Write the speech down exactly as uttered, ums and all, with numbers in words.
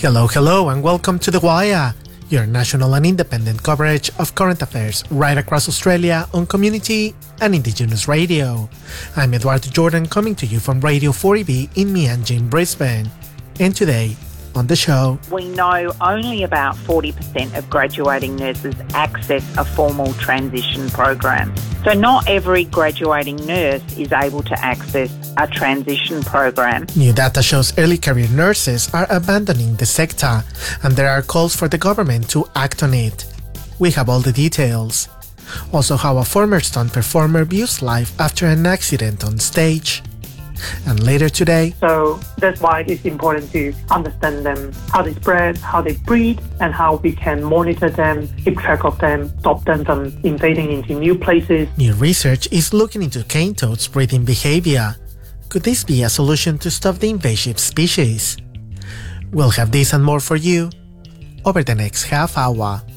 Hello, hello, and welcome to The Wire, your national and independent coverage of current affairs right across Australia on community and Indigenous radio. I'm Eduardo Jordan, coming to you from Radio forty B in Mianjin, Brisbane. And today, on the show, we know only about forty percent of graduating nurses access a formal transition program. So not every graduating nurse is able to access a transition program. New data shows early career nurses are abandoning the sector, and there are calls for the government to act on it. We have all the details. Also, how a former stunt performer views life after an accident on stage. And later today, so that's why it's important to understand them, how they spread, how they breed, and how we can monitor them, keep track of them, stop them from invading into new places. New research is looking into cane toads' breeding behavior. Could this be a solution to stop the invasive species? We'll have this and more for you over the next half hour.